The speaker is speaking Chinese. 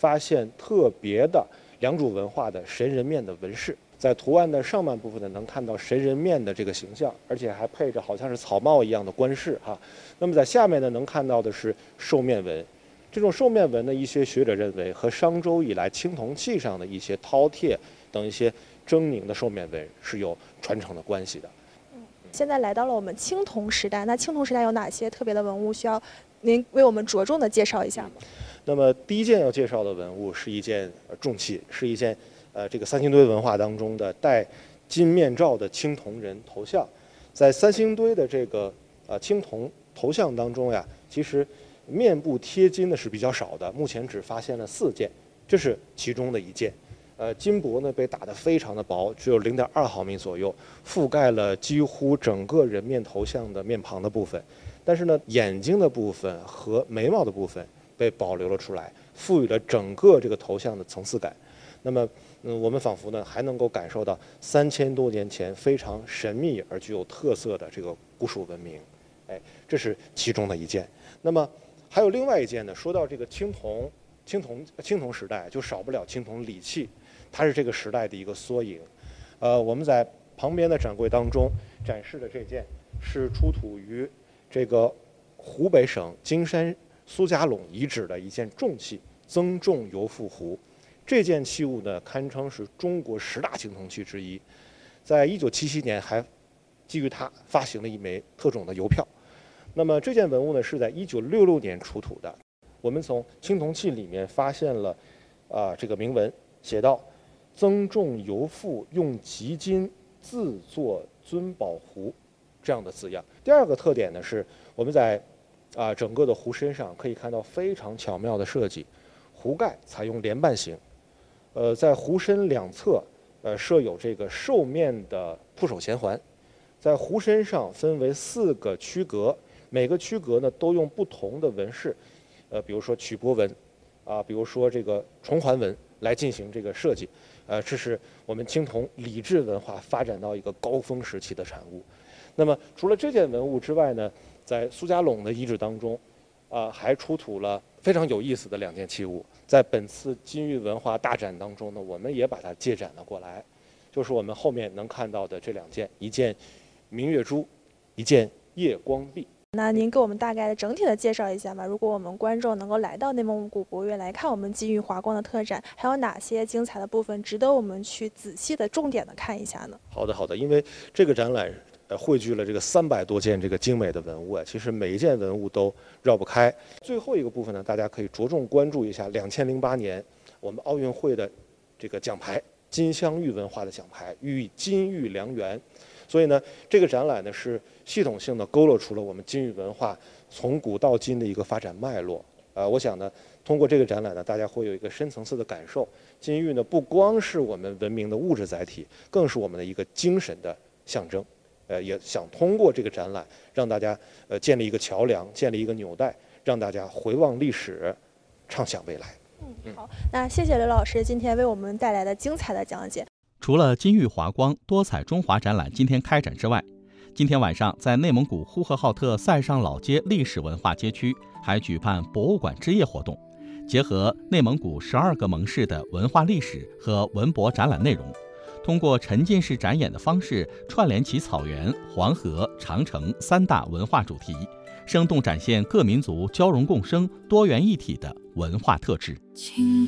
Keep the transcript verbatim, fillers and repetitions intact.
发现特别的良渚文化的神人面的纹饰。在图案的上半部分呢，能看到神人面的这个形象，而且还配着好像是草帽一样的冠饰哈。那么在下面呢，能看到的是兽面纹。这种兽面纹呢，一些学者认为和商周以来青铜器上的一些饕餮等一些狰狞的兽面纹是有传承的关系的。 现在来到了我们青铜时代，那青铜时代有哪些特别的文物需要您为我们着重的介绍一下吗？ 那么第一件要介绍的文物是一件重器，是一件呃这个三星堆文化当中的戴金面罩的青铜人头像。在三星堆的这个呃青铜头像当中呀，其实面部贴金的是比较少的，目前只发现了四件，这是其中的一件。呃，金箔呢被打得非常的薄，只有零点二毫米左右，覆盖了几乎整个人面头像的面庞的部分。但是呢，眼睛的部分和眉毛的部分被保留了出来，赋予了整个这个头像的层次感。那么，嗯，我们仿佛呢还能够感受到三千多年前非常神秘而具有特色的这个古蜀文明。哎，这是其中的一件。那么还有另外一件呢，说到这个青铜。青铜青铜时代就少不了青铜礼器，它是这个时代的一个缩影。呃，我们在旁边的展柜当中展示的这件是出土于这个湖北省金山苏家垄遗址的一件重器——增重油腹壶。这件器物呢，堪称是中国十大青铜器之一。在一九七七年，还基于它发行了一枚特种的邮票。那么这件文物呢，是在一九六六年出土的。我们从青铜器里面发现了，啊、呃，这个铭文写道：“增重油腹用极金自作尊宝壶”这样的字样。第二个特点呢是，我们在啊、呃、整个的壶身上可以看到非常巧妙的设计，壶盖采用连瓣形，呃，在壶身两侧呃设有这个兽面的铺手衔环，在壶身上分为四个区隔，每个区隔呢都用不同的纹饰。呃，比如说曲波纹，啊，比如说这个重环纹来进行这个设计，呃，这是我们青铜礼制文化发展到一个高峰时期的产物。那么除了这件文物之外呢，在苏家垄的遗址当中，啊，还出土了非常有意思的两件器物。在本次金玉文化大展当中呢，我们也把它借展了过来，就是我们后面能看到的这两件，一件明月珠，一件夜光璧。 那您给我们大概的整体的介绍一下吧。如果我们观众能够来到内蒙古博物院来看我们金玉华光的特展，还有哪些精彩的部分值得我们去仔细的、重点的看一下呢？ 好的，好的。因为这个展览呃汇聚了这个三百多件这个精美的文物啊，其实每一件文物都绕不开。最后一个部分呢，大家可以着重关注一下两千零八年我们奥运会的这个奖牌——金镶玉文化的奖牌，予以金玉良缘。所以呢，这个展览呢是系统性的勾勒出了我们金玉文化从古到今的一个发展脉络。呃，我想呢，通过这个展览呢，大家会有一个深层次的感受。金玉呢，不光是我们文明的物质载体，更是我们的一个精神的象征。呃，也想通过这个展览，让大家呃建立一个桥梁，建立一个纽带，让大家回望历史，畅想未来。 嗯，好，那谢谢刘老师今天为我们带来的精彩的讲解。 除了金玉华光多彩中华展览今天开展之外，今天晚上在内蒙古呼和浩特塞上老街历史文化街区还举办博物馆之夜活动，结合内蒙古十二个盟市的文化历史和文博展览内容，通过沉浸式展演的方式串联起草原、黄河、长城三大文化主题，生动展现各民族交融共生、多元一体的文化特质。